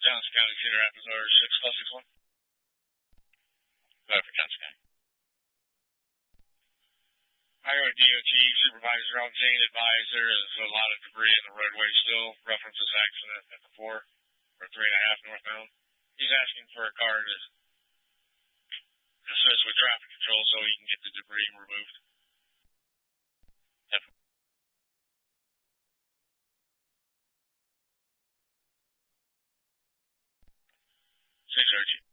Johnson County, Cedar Rapids, or 6 call 6-1. Go ahead for Johnson County. Iowa DOT Supervisor on scene advised there is a lot of debris in the roadway still. References accident at the 4 or 3.5 northbound. He's asking for a car to assist with traffic control so he can get the debris removed. 6 Archie.